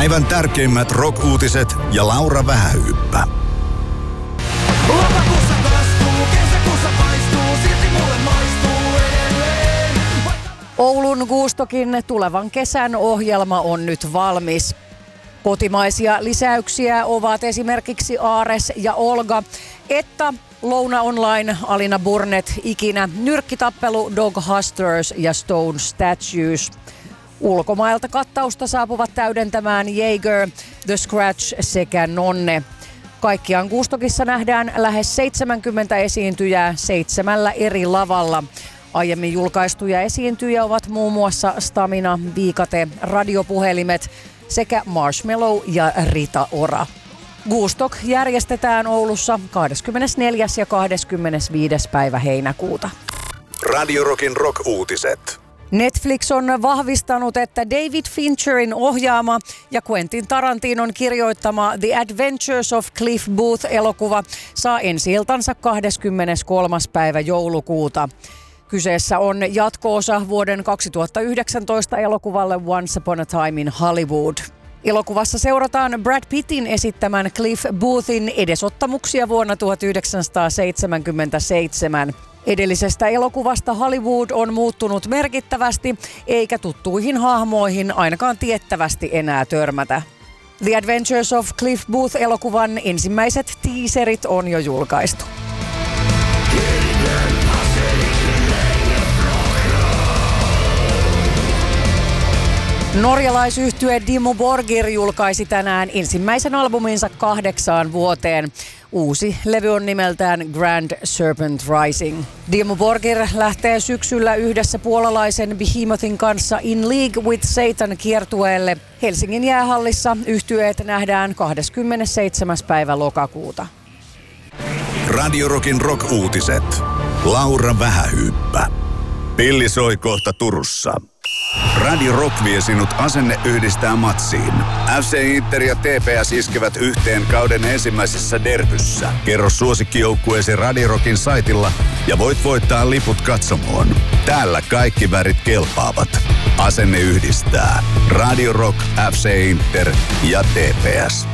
Päivän tärkeimmät rock-uutiset ja Laura Vähähyyppä. Lokakuussa kastuu, kesäkuussa paistuu, silti mulle maistuu edelleen. Oulun Gustokin tulevan kesän ohjelma on nyt valmis. Kotimaisia lisäyksiä ovat esimerkiksi Aares ja Olga, että Louna Online, Alina Burnett, Ikinä, Nyrkkitappelu, Dog Hustlers ja Stone Statues. Ulkomailta kattausta saapuvat täydentämään Jaeger, The Scratch sekä Nonne. Kaikkiaan Gustokissa nähdään lähes 70 esiintyjää 7 eri lavalla. Aiemmin julkaistuja esiintyjiä ovat muun muassa Stamina, Viikate, Radiopuhelimet sekä Marshmello ja Rita Ora. Gustok järjestetään Oulussa 24. ja 25. päivä heinäkuuta. Radio Rockin rock-uutiset. Netflix on vahvistanut, että David Fincherin ohjaama ja Quentin Tarantinon kirjoittama The Adventures of Cliff Booth-elokuva saa ensi-iltansa 23. päivä joulukuuta. Kyseessä on jatko-osa vuoden 2019 elokuvalle Once Upon a Time in Hollywood. Elokuvassa seurataan Brad Pittin esittämän Cliff Boothin edesottamuksia vuonna 1977. Edellisestä elokuvasta Hollywood on muuttunut merkittävästi, eikä tuttuihin hahmoihin ainakaan tiettävästi enää törmätä. The Adventures of Cliff Booth-elokuvan ensimmäiset teaserit on jo julkaistu. Norjalaisyhtye Dimmu Borgir julkaisi tänään ensimmäisen albuminsa 8 vuoteen. Uusi levy on nimeltään Grand Serpent Rising. Dimmu Borgir lähtee syksyllä yhdessä puolalaisen Behemothin kanssa In League with Satan -kiertueelle. Helsingin jäähallissa yhtyeet nähdään 27. päivä lokakuuta. Radio Rockin rock-uutiset. Laura Vähähyyppä. Pilli soi kohta Turussa. Radio Rock vie sinut Asenne-yhdistää matsiin. FC Inter ja TPS iskevät yhteen kauden ensimmäisessä derbyssä. Kerro suosikkijoukkueesi Radio Rockin saitilla ja voit voittaa liput katsomoon. Täällä kaikki värit kelpaavat. Asenne yhdistää. Radio Rock, FC Inter ja TPS.